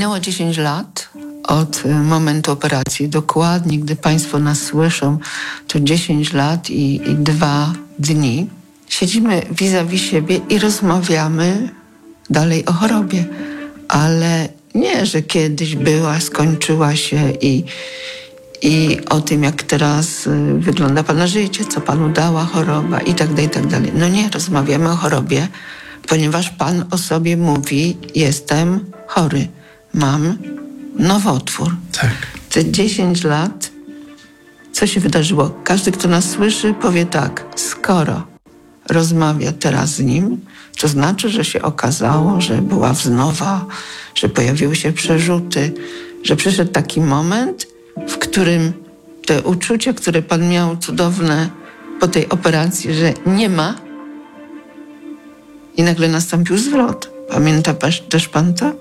Minęło 10 lat od momentu operacji. Dokładnie, gdy Państwo nas słyszą, to 10 lat i 2 dni. Siedzimy vis-a-vis siebie i rozmawiamy dalej o chorobie. Ale nie, że kiedyś była, skończyła się i o tym, jak teraz wygląda Pana życie, co Panu dała choroba i tak dalej, i tak dalej. No nie, rozmawiamy o chorobie, ponieważ Pan o sobie mówi, jestem chory, mam nowotwór. Tak. Te 10 lat, co się wydarzyło? Każdy, kto nas słyszy, powie tak, skoro rozmawia teraz z nim, to znaczy, że się okazało, że była wznowa, że pojawiły się przerzuty, że przyszedł taki moment, w którym te uczucia, które Pan miał cudowne po tej operacji, że nie ma i nagle nastąpił zwrot. Pamięta też Pan to?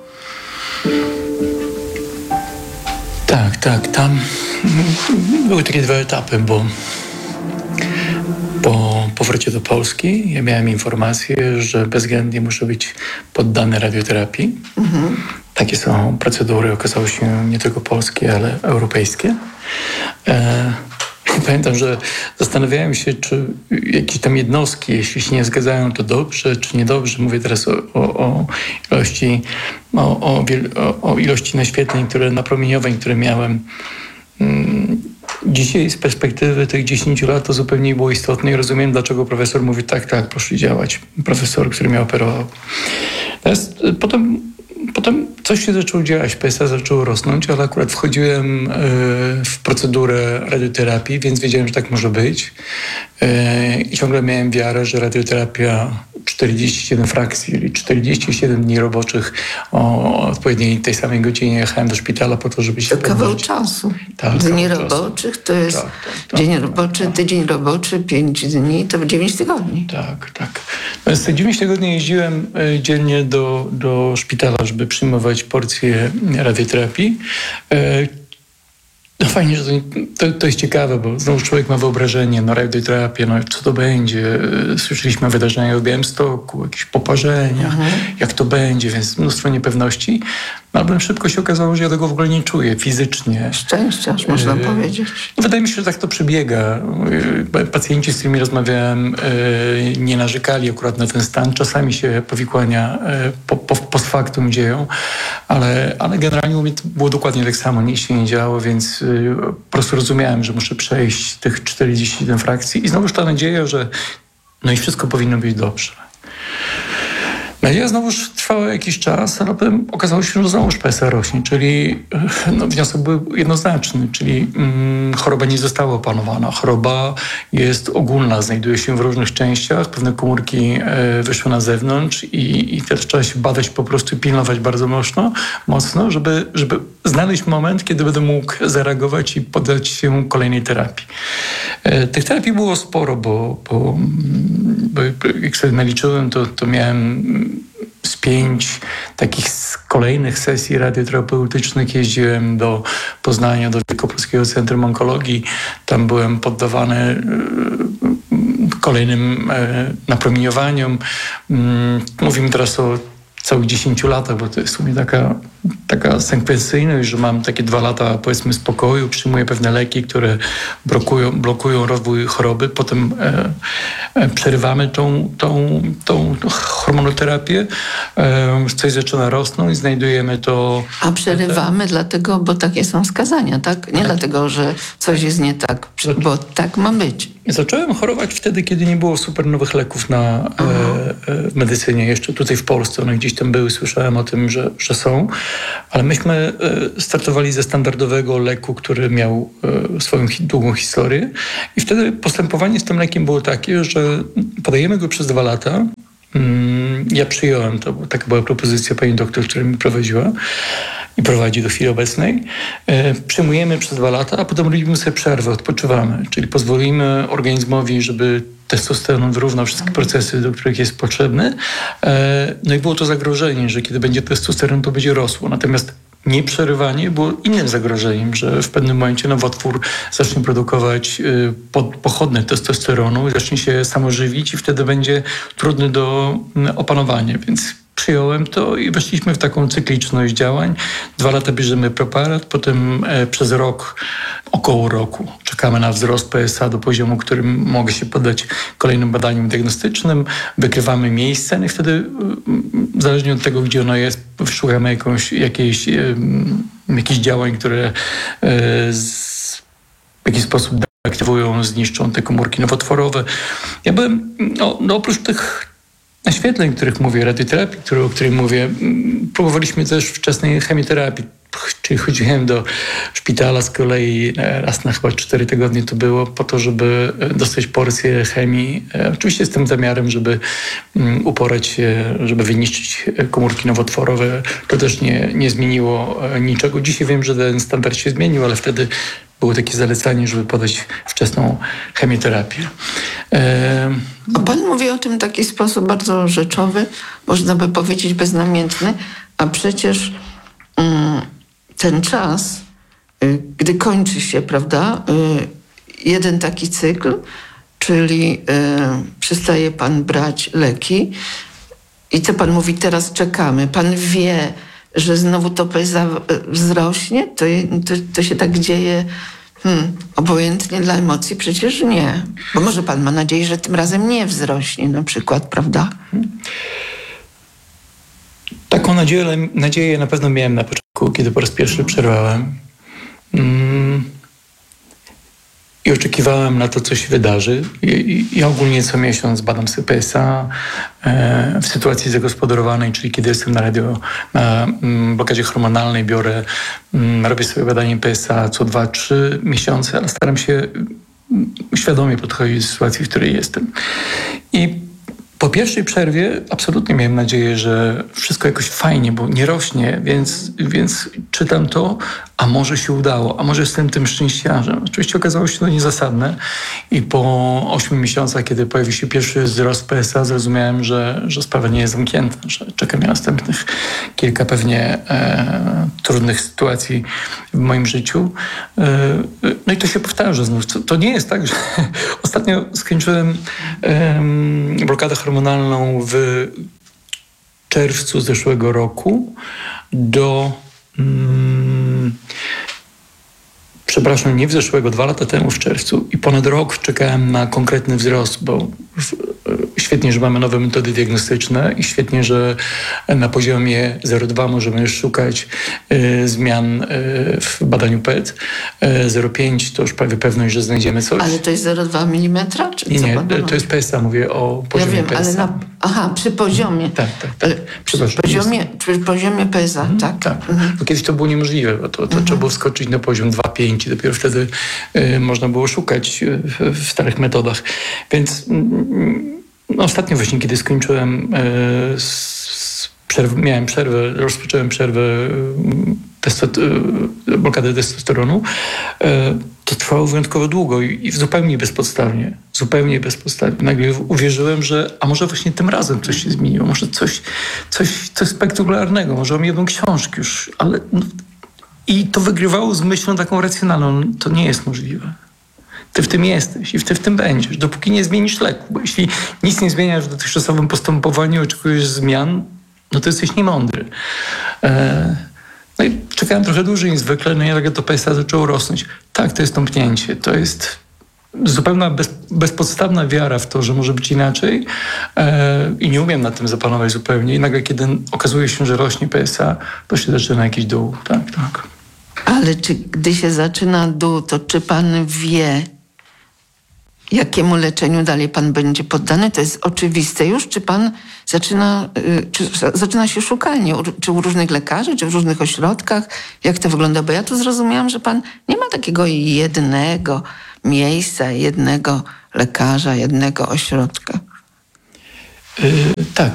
Tak. Tam były takie 2 etapy, bo po powrocie do Polski ja miałem informację, że bezwzględnie muszę być poddany radioterapii. Takie są procedury, okazało się nie tylko polskie, ale europejskie. Pamiętam, że zastanawiałem się, czy jakieś tam jednostki, jeśli się nie zgadzają, to dobrze, czy niedobrze. Mówię teraz o ilości naświetleń, napromieniowań, które miałem. Dzisiaj z perspektywy tych 10 lat to zupełnie nie było istotne i rozumiem, dlaczego profesor mówi tak, proszę działać. Profesor, który mnie operował. Potem coś się zaczęło dziać, PSA zaczęło rosnąć, ale akurat wchodziłem w procedurę radioterapii, więc wiedziałem, że tak może być. I ciągle miałem wiarę, że radioterapia 47 frakcji, czyli 47 dni roboczych o odpowiedniej tej samej godzinie jechałem do szpitala po to, żeby się To kawał czasu. Dni roboczych to jest dzień roboczy, tydzień roboczy, 5 dni, to 9 tygodni. Tak. Więc te 9 tygodni jeździłem dziennie do szpitala, żeby przyjmować porcję radioterapii. No fajnie, że to jest ciekawe, bo znowu człowiek ma wyobrażenie, radioterapia, co to będzie. Słyszeliśmy o wydarzeniach w Białymstoku, jakieś poparzenia, jak to będzie, więc mnóstwo niepewności. No, ale szybko się okazało, że ja tego w ogóle nie czuję fizycznie. Szczęściarz, można powiedzieć. Wydaje mi się, że tak to przebiega. Pacjenci, z którymi rozmawiałem, nie narzekali akurat na ten stan. Czasami się powikłania post factum dzieją, ale generalnie u mnie było dokładnie tak samo. Nic się nie działo, więc po prostu rozumiałem, że muszę przejść tych 47 frakcji i znowuż ta nadzieja, że no i wszystko powinno być dobrze. Nadzieja znowuż trwała jakiś czas, ale potem okazało się, że znowuż PSA rośnie, czyli wniosek był jednoznaczny, czyli choroba nie została opanowana. Choroba jest ogólna, znajduje się w różnych częściach, pewne komórki wyszły na zewnątrz i teraz trzeba się badać po prostu i pilnować bardzo mocno, żeby znaleźć moment, kiedy będę mógł zareagować i poddać się kolejnej terapii. Tych terapii było sporo, bo jak sobie naliczyłem, to miałem z 5 takich kolejnych sesji radioterapeutycznych. Jeździłem do Poznania, do Wielkopolskiego Centrum Onkologii. Tam byłem poddawany kolejnym napromieniowaniom. Mówimy teraz o całych 10 latach, bo to jest w sumie taka sekwencyjność, że mam takie 2 lata, powiedzmy, spokoju, przyjmuję pewne leki, które blokują rozwój choroby, potem przerywamy tą hormonoterapię, coś zaczyna rosnąć, znajdujemy to... A przerywamy dlatego, bo takie są wskazania, tak? Nie dlatego, że coś jest nie tak, bo tak ma być. Zacząłem chorować wtedy, kiedy nie było super nowych leków w medycynie. Jeszcze tutaj w Polsce one gdzieś tam były, słyszałem o tym, że są. Ale myśmy startowali ze standardowego leku, który miał swoją długą historię. I wtedy postępowanie z tym lekiem było takie, że podajemy go przez 2 lata. Ja przyjąłem to, bo taka była propozycja pani doktor, która mi prowadziła i prowadzi do chwili obecnej. Przyjmujemy przez 2 lata, a potem robimy sobie przerwę, odpoczywamy. Czyli pozwolimy organizmowi, żeby testosteron wyrównał wszystkie procesy, do których jest potrzebny. No i było to zagrożenie, że kiedy będzie testosteron, to będzie rosło. Natomiast nieprzerywanie było innym zagrożeniem, że w pewnym momencie nowotwór zacznie produkować pochodne testosteronu, zacznie się samożywić i wtedy będzie trudny do opanowania. Więc przyjąłem to i weszliśmy w taką cykliczność działań. 2 lata bierzemy preparat, potem przez rok, około roku czekamy na wzrost PSA do poziomu, którym mogę się poddać kolejnym badaniom diagnostycznym. Wykrywamy miejsce, no i wtedy zależnie od tego, gdzie ono jest, szukamy jakichś działań, które w jakiś sposób deaktywują, zniszczą te komórki nowotworowe. Ja byłem, oprócz tych naświetleń, o których mówię, radioterapii, o której mówię, próbowaliśmy też wczesnej chemioterapii. Czyli chodziłem do szpitala z kolei raz na chyba 4 tygodnie to było, po to, żeby dostać porcję chemii. Oczywiście z tym zamiarem, żeby uporać się, żeby wyniszczyć komórki nowotworowe. To też nie zmieniło niczego. Dzisiaj wiem, że ten standard się zmienił, ale wtedy było takie zalecanie, żeby podać wczesną chemioterapię. A pan mówi o tym w taki sposób bardzo rzeczowy, można by powiedzieć beznamiętny, a przecież ten czas, gdy kończy się, prawda, jeden taki cykl, czyli przestaje pan brać leki i co pan mówi, teraz czekamy. Pan wie, że znowu to PSA wzrośnie? To się tak dzieje obojętnie dla emocji? Przecież nie. Bo może pan ma nadzieję, że tym razem nie wzrośnie na przykład, prawda? Taką nadzieję na pewno miałem na początku, kiedy po raz pierwszy przerwałem. I oczekiwałem na to, co się wydarzy. I ogólnie co miesiąc badam sobie PSA w sytuacji zagospodarowanej, czyli kiedy jestem na blokadzie hormonalnej, robię sobie badanie PSA co 2-3 miesiące, ale staram się świadomie podchodzić do sytuacji, w której jestem. I po pierwszej przerwie absolutnie miałem nadzieję, że wszystko jakoś fajnie, bo nie rośnie, więc czytam to, a może się udało, a może jestem tym szczęściarzem. Oczywiście okazało się to niezasadne i po 8 miesiącach, kiedy pojawił się pierwszy wzrost PSA, zrozumiałem, że sprawa nie jest zamknięta, że czeka mnie następnych kilka pewnie trudnych sytuacji w moim życiu. No i to się powtarza znów. To nie jest tak, że ostatnio skończyłem blokadę hormonalną w czerwcu zeszłego roku nie w zeszłego, 2 lata temu w czerwcu i ponad rok czekałem na konkretny wzrost, bo świetnie, że mamy nowe metody diagnostyczne i świetnie, że na poziomie 0,2 możemy już szukać zmian w badaniu PET. 0,5 to już prawie pewność, że znajdziemy coś. Ale to jest 0,2 mm? Czy nie, to jest PSA, mówię o poziomie ja wiem, PSA. Ale przy poziomie. Tak. Przy poziomie PSA, tak. Tak, bo kiedyś to było niemożliwe, bo to trzeba było wskoczyć na poziom 2,5 i dopiero wtedy można było szukać w starych metodach. Więc ostatnio właśnie, kiedy skończyłem rozpocząłem przerwę blokadę testosteronu, to trwało wyjątkowo długo i zupełnie bezpodstawnie. Nagle uwierzyłem, że a może właśnie tym razem coś się zmieniło, może coś spektakularnego, może mam jedną książkę już, ale i to wygrywało z myślą taką racjonalną, to nie jest możliwe. Ty w tym jesteś i ty w tym będziesz, dopóki nie zmienisz leku. Bo jeśli nic nie zmieniasz w dotychczasowym postępowaniu, oczekujesz zmian, no to jesteś niemądry. No i czekałem trochę dłużej niż zwykle, no i nagle to PSA zaczęło rosnąć. Tak, to jest tąpnięcie, to jest zupełna bezpodstawna wiara w to, że może być inaczej i nie umiem nad tym zapanować zupełnie. I nagle, kiedy okazuje się, że rośnie PSA, to się zaczyna jakiś dół. Tak. Ale gdy się zaczyna dół, to czy pan wie, jakiemu leczeniu dalej pan będzie poddany? To jest oczywiste już? Czy pan zaczyna się szukanie? Czy u różnych lekarzy, czy w różnych ośrodkach? Jak to wygląda? Bo ja tu zrozumiałam, że pan nie ma takiego jednego miejsca, jednego lekarza, jednego ośrodka. Tak,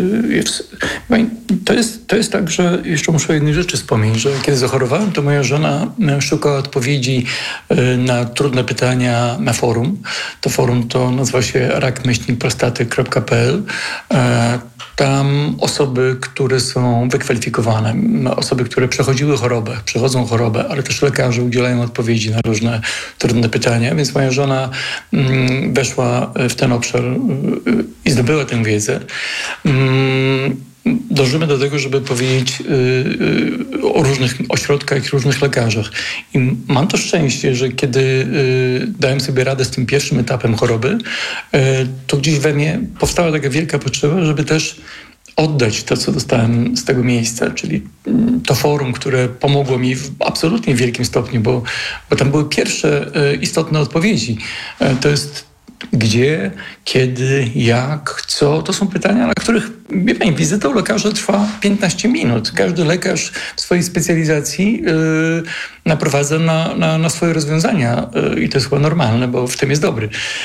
to jest tak, że jeszcze muszę o jednej rzeczy wspomnieć, że kiedy zachorowałem, to moja żona szukała odpowiedzi na trudne pytania na forum. To forum to nazywa się rak-prostaty.pl. Tam osoby, które są wykwalifikowane, osoby, które przechodzą chorobę, ale też lekarze udzielają odpowiedzi na różne trudne pytania, więc moja żona weszła w ten obszar i zdobyła tę wiedzę. dążymy do tego, żeby powiedzieć o różnych ośrodkach i różnych lekarzach. I mam to szczęście, że kiedy dałem sobie radę z tym pierwszym etapem choroby, to gdzieś we mnie powstała taka wielka potrzeba, żeby też oddać to, co dostałem z tego miejsca, czyli to forum, które pomogło mi w absolutnie wielkim stopniu, bo tam były pierwsze istotne odpowiedzi. To jest gdzie, kiedy, jak, co. To są pytania, na których, wie pani, wizyta u lekarza trwa 15 minut. Każdy lekarz w swojej specjalizacji naprowadza na swoje rozwiązania i to jest chyba normalne, bo w tym jest dobry,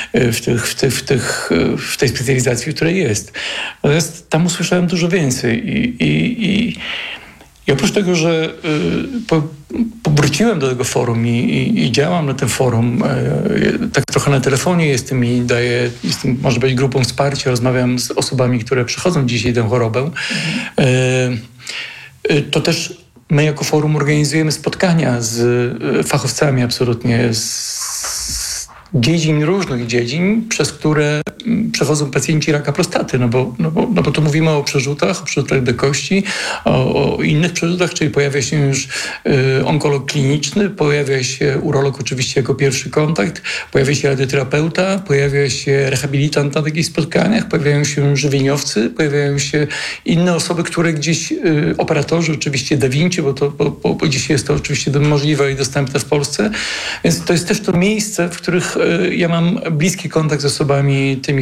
w tej specjalizacji, w której jest. Natomiast tam usłyszałem dużo więcej i oprócz tego, że powróciłem do tego forum i działam na tym forum, tak trochę na telefonie jestem, może być grupą wsparcia, rozmawiam z osobami, które przechodzą dzisiaj tę chorobę, to też my jako forum organizujemy spotkania z fachowcami absolutnie z różnych dziedzin, przez które przechodzą pacjenci raka prostaty, no bo tu mówimy o przerzutach do kości, o innych przerzutach, czyli pojawia się już onkolog kliniczny, pojawia się urolog oczywiście jako pierwszy kontakt, pojawia się radioterapeuta, pojawia się rehabilitant na takich spotkaniach, pojawiają się żywieniowcy, pojawiają się inne osoby, które gdzieś, operatorzy oczywiście Da Vinci, bo dzisiaj jest to oczywiście możliwe i dostępne w Polsce, więc to jest też to miejsce, w których ja mam bliski kontakt z osobami, tymi,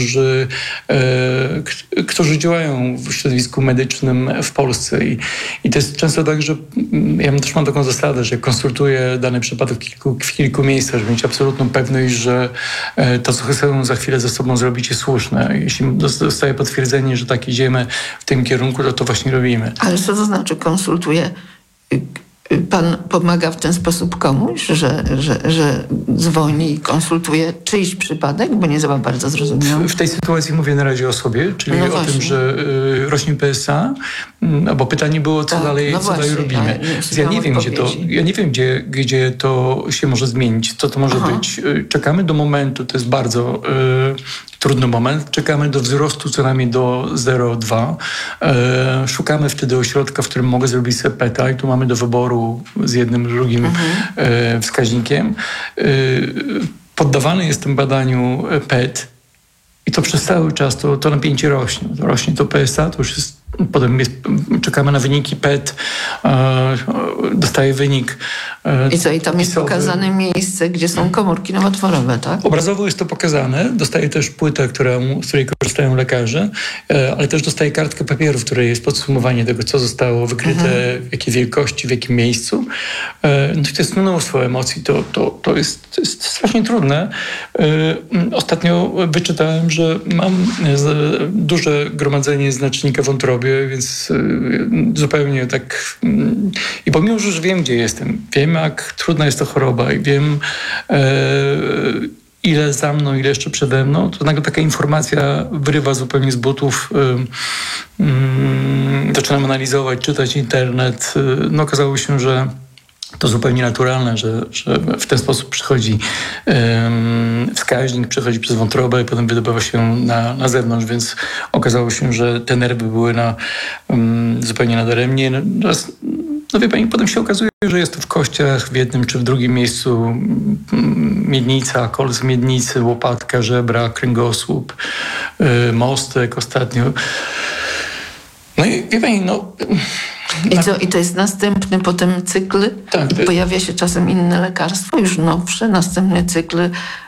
którzy działają w środowisku medycznym w Polsce. I to jest często tak, że ja też mam taką zasadę, że konsultuję dany przypadek w kilku miejscach, żeby mieć absolutną pewność, że to, co chcę za chwilę ze sobą zrobić, jest słuszne. Jeśli dostaję potwierdzenie, że tak idziemy w tym kierunku, to właśnie robimy. Ale co to znaczy konsultuję? Pan pomaga w ten sposób komuś, że dzwoni i konsultuje czyjś przypadek? Bo nie za bardzo zrozumiałam. W tej sytuacji mówię na razie o sobie, czyli o tym, że rośnie PSA, bo pytanie było, co dalej robimy. Ja nie wiem, gdzie to się może zmienić, co to może być. Czekamy do momentu, to jest bardzo trudny moment, czekamy do wzrostu co najmniej do 0,2. Szukamy wtedy ośrodka, w którym mogę zrobić sobie PET-a i tu mamy do wyboru z jednym, drugim wskaźnikiem. Poddawany jest tym badaniu PET i to przez cały czas to napięcie rośnie. Rośnie to PSA, to już jest, potem czekamy na wyniki PET, dostaje wynik I co, i tam jest pokazane miejsce, gdzie są komórki nowotworowe, tak? Obrazowo jest to pokazane. Dostaje też płytę, z której korzystają lekarze, ale też dostaje kartkę papieru, w której jest podsumowanie tego, co zostało wykryte, w jakiej wielkości, w jakim miejscu. No i to jest mnóstwo emocji. To jest strasznie trudne. Ostatnio wyczytałem, że mam duże gromadzenie znacznika w wątrobie, więc zupełnie tak... I pomimo, że już wiem, gdzie jestem, wiem, jak trudna jest to choroba i wiem, ile za mną, ile jeszcze przede mną, to nagle taka informacja wyrywa zupełnie z butów. Zaczynam analizować, czytać internet. No okazało się, że to zupełnie naturalne, że w ten sposób przychodzi wskaźnik, przechodzi przez wątrobę i potem wydobywa się na zewnątrz, więc okazało się, że te nerwy były zupełnie nadaremnie. No wie pani, potem się okazuje, że jest to w kościach, w jednym czy w drugim miejscu miednica, kolc miednicy, łopatka, żebra, kręgosłup, mostek ostatnio. No i wie pani, I to jest następny potem cykl? Tak. Pojawia się czasem inne lekarstwo, już nowsze, następny cykl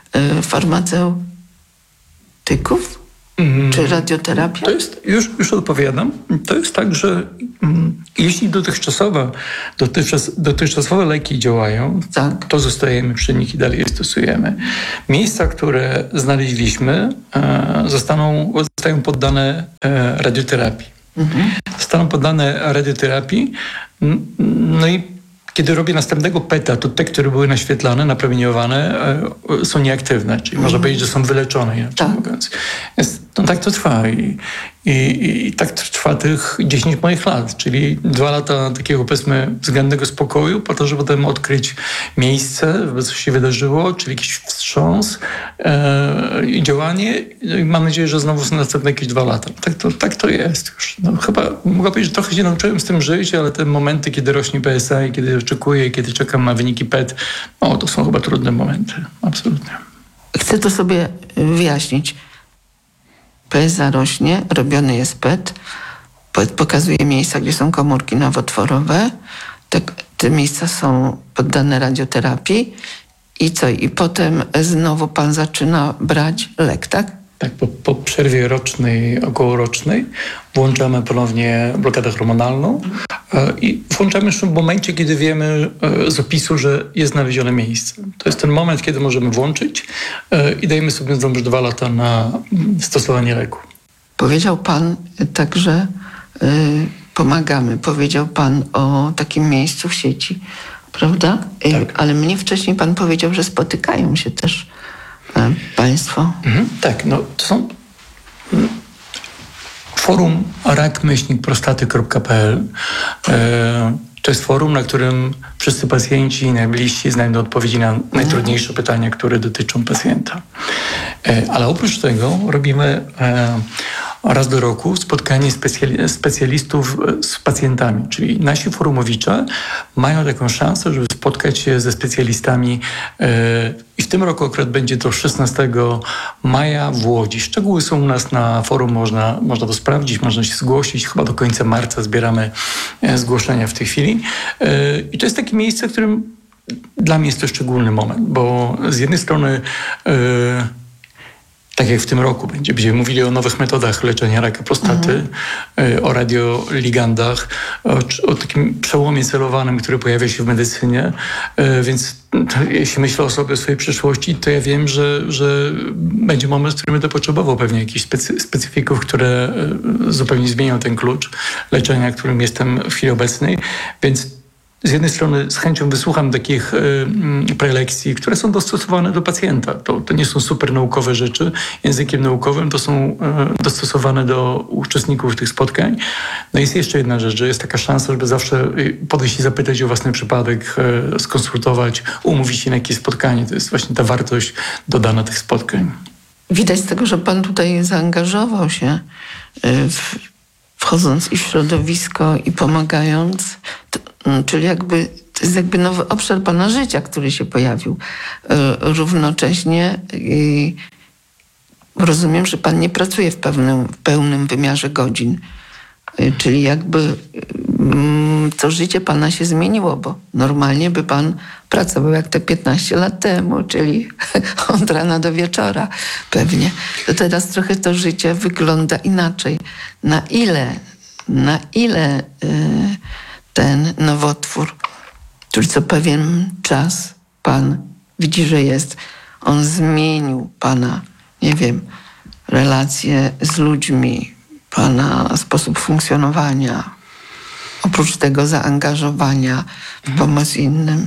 farmaceutyków? Czy radioterapia? To jest, już odpowiadam, to jest tak, że jeśli dotychczasowe leki działają, tak, to zostajemy przy nich i dalej je stosujemy. Miejsca, które znaleźliśmy, zostają poddane radioterapii. Zostaną poddane radioterapii, no i kiedy robię następnego PET-a, to te, które były naświetlane, napromieniowane, są nieaktywne, czyli można powiedzieć, że są wyleczone, inaczej mówiąc. Więc tak to trwa. I tak trwa tych 10 moich lat, czyli 2 lata takiego, powiedzmy, względnego spokoju, po to, żeby potem odkryć miejsce, co się wydarzyło, czyli jakiś wstrząs i działanie. I mam nadzieję, że znowu są następne jakieś 2 lata. Tak to jest już. No, chyba mogę powiedzieć, że trochę się nauczyłem z tym żyć, ale te momenty, kiedy rośnie PSA i kiedy oczekuję, kiedy czekam na wyniki PET, to są chyba trudne momenty. Absolutnie. Chcę to sobie wyjaśnić. PSA rośnie, robiony jest PET, pokazuje miejsca, gdzie są komórki nowotworowe. Te miejsca są poddane radioterapii. I co? I potem znowu pan zaczyna brać lek, tak? Tak, po przerwie rocznej, okołorocznej włączamy ponownie blokadę hormonalną i włączamy już w momencie, kiedy wiemy z opisu, że jest znalezione miejsce. To jest ten moment, kiedy możemy włączyć i dajemy sobie znowu 2 lata na stosowanie leku. Powiedział pan także, pomagamy. Powiedział pan o takim miejscu w sieci, prawda? Tak. Ale mnie wcześniej pan powiedział, że spotykają się też państwo. Tak, to są forum rak-prostaty.pl. To jest forum, na którym wszyscy pacjenci i najbliżsi znajdą odpowiedzi na najtrudniejsze pytania, które dotyczą pacjenta. Ale oprócz tego robimy raz do roku spotkanie specjalistów z pacjentami, czyli nasi forumowicze mają taką szansę, żeby spotkać się ze specjalistami i w tym roku akurat będzie to 16 maja w Łodzi. Szczegóły są u nas na forum, można to sprawdzić, można się zgłosić. Chyba do końca marca zbieramy zgłoszenia w tej chwili. I to jest takie miejsce, w którym dla mnie jest to szczególny moment, bo z jednej strony tak jak w tym roku będziemy mówili o nowych metodach leczenia raka prostaty, o radioligandach, o takim przełomie celowanym, który pojawia się w medycynie. Więc jeśli myślę o sobie, o swojej przyszłości, to ja wiem, że będzie moment, w którym będę potrzebował pewnie jakichś specyfików, które zupełnie zmienią ten klucz leczenia, którym jestem w chwili obecnej. Więc z jednej strony z chęcią wysłucham takich prelekcji, które są dostosowane do pacjenta. To nie są super naukowe rzeczy. Językiem naukowym to są dostosowane do uczestników tych spotkań. No jest jeszcze jedna rzecz, że jest taka szansa, żeby zawsze podejść i zapytać o własny przypadek, skonsultować, umówić się na jakieś spotkanie. To jest właśnie ta wartość dodana tych spotkań. Widać z tego, że pan tutaj zaangażował się wchodząc i w środowisko i pomagając, czyli to jest jakby nowy obszar pana życia, który się pojawił. Równocześnie rozumiem, że pan nie pracuje w pełnym wymiarze godzin. Czyli jakby to życie pana się zmieniło, bo normalnie by pan pracował jak te 15 lat temu, czyli od rana do wieczora pewnie. To teraz trochę to życie wygląda inaczej. Na ile ten nowotwór, który co pewien czas pan widzi, że jest, on zmienił pana, nie wiem, relacje z ludźmi, pana sposób funkcjonowania, oprócz tego zaangażowania w pomoc innym?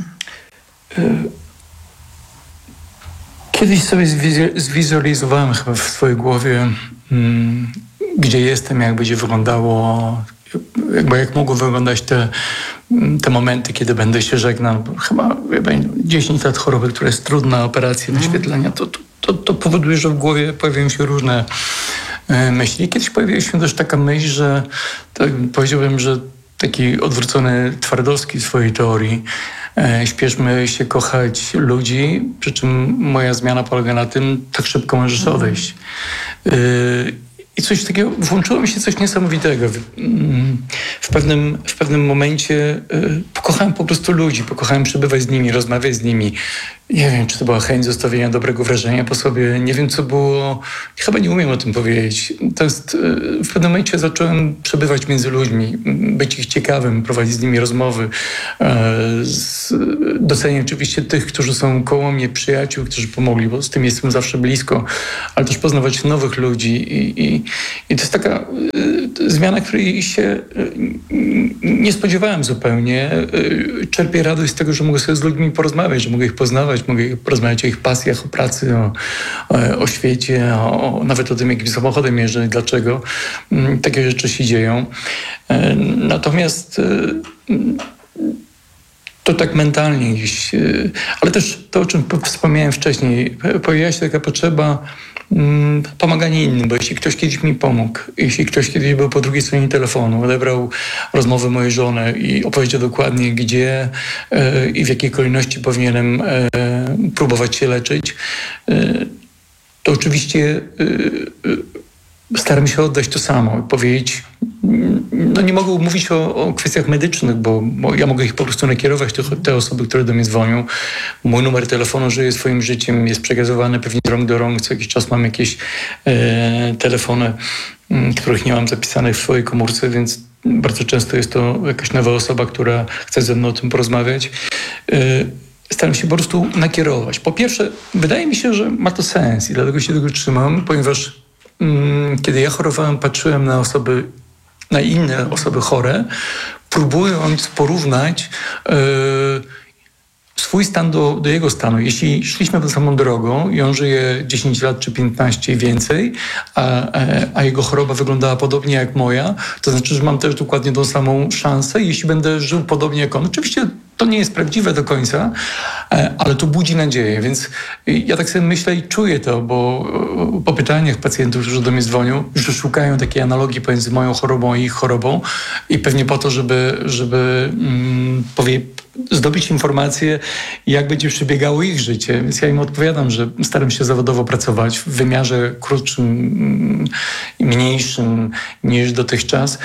Kiedyś sobie zwizualizowałem chyba w swojej głowie, gdzie jestem, jak będzie wyglądało, jak mogą wyglądać te momenty, kiedy będę się żegnał. Chyba 10 lat choroby, która jest trudna, operacja, wyświetlenia, to powoduje, że w głowie pojawiają się różne myśli. Kiedyś pojawiła się też taka myśl, że powiedziałbym, że taki odwrócony Twardowski w swojej teorii, śpieszmy się kochać ludzi, przy czym moja zmiana polega na tym, tak szybko możesz odejść. I coś takiego, włączyło mi się coś niesamowitego. W pewnym momencie pokochałem po prostu ludzi, pokochałem przebywać z nimi, rozmawiać z nimi. Nie wiem, czy to była chęć zostawienia dobrego wrażenia po sobie. Nie wiem, co było. Chyba nie umiem o tym powiedzieć. To jest, w pewnym momencie zacząłem przebywać między ludźmi, być ich ciekawym, prowadzić z nimi rozmowy. Doceniam oczywiście tych, którzy są koło mnie, przyjaciół, którzy pomogli, bo z tym jestem zawsze blisko, ale też poznawać nowych ludzi. I to jest taka zmiana, której się nie spodziewałem zupełnie. Czerpię radość z tego, że mogę sobie z ludźmi porozmawiać, że mogę ich poznawać, mogę porozmawiać o ich pasjach, o pracy, o świecie, nawet o tym, jakim samochodem jeżdżę i dlaczego. Takie rzeczy się dzieją. Natomiast to tak mentalnie gdzieś, ale też to, o czym wspomniałem wcześniej, pojawiła się taka potrzeba pomagania innym, bo jeśli ktoś kiedyś mi pomógł, jeśli ktoś kiedyś był po drugiej stronie telefonu, odebrał rozmowę mojej żony i opowiedział dokładnie, gdzie i w jakiej kolejności powinienem próbować się leczyć, to oczywiście staram się oddać to samo, powiedzieć, no nie mogę mówić o kwestiach medycznych, bo ja mogę ich po prostu nakierować, te osoby, które do mnie dzwonią. Mój numer telefonu żyje swoim życiem, jest przekazywany pewnie z rąk do rąk. Co jakiś czas mam jakieś telefony, których nie mam zapisanych w swojej komórce, więc bardzo często jest to jakaś nowa osoba, która chce ze mną o tym porozmawiać. Staram się po prostu nakierować. Po pierwsze, wydaje mi się, że ma to sens i dlatego się tego trzymam, ponieważ kiedy ja chorowałem, patrzyłem na inne osoby chore, próbując porównać swój stan do jego stanu. Jeśli szliśmy tą samą drogą i on żyje 10 lat czy 15 i więcej, a jego choroba wyglądała podobnie jak moja, to znaczy, że mam też dokładnie tą samą szansę. Jeśli będę żył podobnie jak on, oczywiście to nie jest prawdziwe do końca, ale to budzi nadzieję, więc ja tak sobie myślę i czuję to, bo po pytaniach pacjentów, którzy do mnie dzwonią, że szukają takiej analogii pomiędzy moją chorobą i ich chorobą i pewnie po to, żeby zdobyć informację, jak będzie przebiegało ich życie. Więc ja im odpowiadam, że staram się zawodowo pracować w wymiarze krótszym i mniejszym niż dotychczas.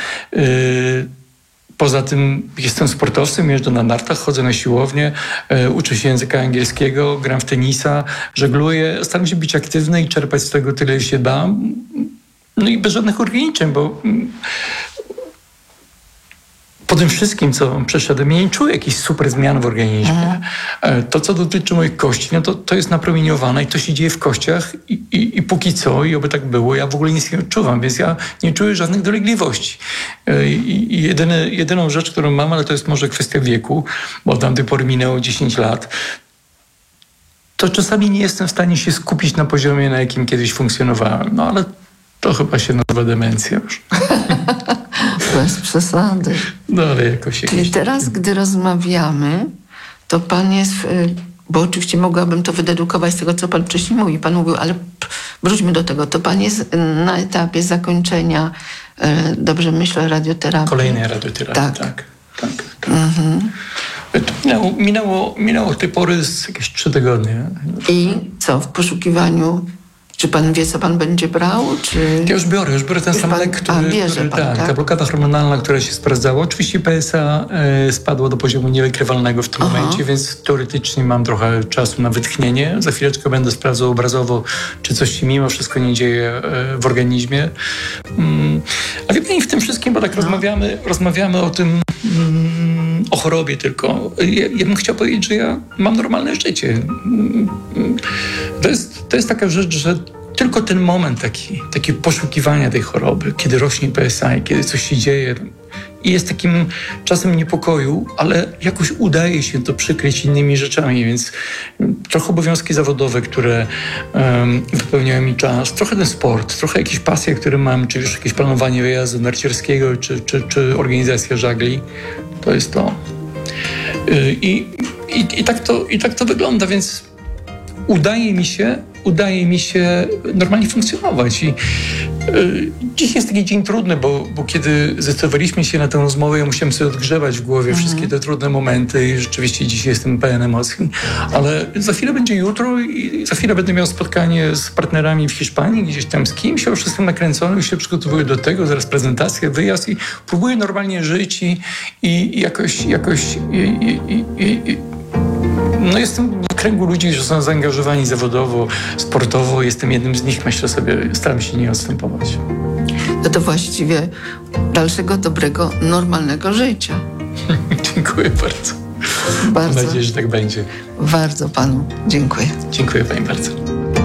Poza tym jestem sportowcem, jeżdżę na nartach, chodzę na siłownię, uczę się języka angielskiego, gram w tenisa, żegluję. Staram się być aktywny i czerpać z tego tyle się da. No i bez żadnych ograniczeń, bo po tym wszystkim, co przeszedłem, ja nie czuję jakichś super zmian w organizmie. To, co dotyczy moich kości, no to jest napromieniowane i to się dzieje w kościach i póki co, i oby tak było, ja w ogóle nic nie odczuwam, więc ja nie czuję żadnych dolegliwości. I jedyną rzecz, którą mam, ale to jest może kwestia wieku, bo od tamtej pory minęło 10 lat, to czasami nie jestem w stanie się skupić na poziomie, na jakim kiedyś funkcjonowałem. No ale to chyba się nazywa demencja już. Bez przesady. No ale jakoś... Czyli teraz, gdy rozmawiamy, to pan jest... Bo oczywiście mogłabym to wydedukować z tego, co pan wcześniej mówił. Pan mówił, ale wróćmy do tego. To pan jest na etapie zakończenia, dobrze myślę, radioterapii. Kolejnej radioterapii, tak. Mhm. Minęło od tej pory jakieś 3 tygodnie. I co, w poszukiwaniu... Czy pan wie, co pan będzie brał? Czy... Ja już biorę ten sam lek, który tak? Ta blokada hormonalna, która się sprawdzała. Oczywiście PSA spadło do poziomu niewykrywalnego w tym momencie, więc teoretycznie mam trochę czasu na wytchnienie. Za chwileczkę będę sprawdzał obrazowo, czy coś się mimo wszystko nie dzieje w organizmie. A wie pani, w tym wszystkim, bo tak rozmawiamy o tym, o chorobie tylko. Ja bym chciał powiedzieć, że ja mam normalne życie. To jest taka rzecz, że tylko ten moment taki poszukiwania tej choroby, kiedy rośnie PSA i kiedy coś się dzieje i jest takim czasem niepokoju, ale jakoś udaje się to przykryć innymi rzeczami, więc trochę obowiązki zawodowe, które wypełniają mi czas, trochę ten sport, trochę jakieś pasje, które mam, czy już jakieś planowanie wyjazdu narciarskiego, czy organizacja żagli, to jest to. I tak to wygląda, więc udaje mi się normalnie funkcjonować. I dziś jest taki dzień trudny, bo kiedy zdecydowaliśmy się na tę rozmowę, ja musiałem sobie odgrzewać w głowie wszystkie te trudne momenty i rzeczywiście dzisiaj jestem pełen emocji. Ale za chwilę będzie jutro i za chwilę będę miał spotkanie z partnerami w Hiszpanii, gdzieś tam z kimś, ja już jestem nakręcony, już się przygotowuję do tego, zaraz prezentacja, wyjazd i próbuję normalnie żyć i jakoś no jestem w kręgu ludzi, którzy są zaangażowani zawodowo, sportowo. Jestem jednym z nich, myślę sobie, staram się nie odstępować. No to właściwie dalszego, dobrego, normalnego życia. Dziękuję bardzo. Mam nadzieję, że tak będzie. Bardzo panu dziękuję. Dziękuję pani bardzo.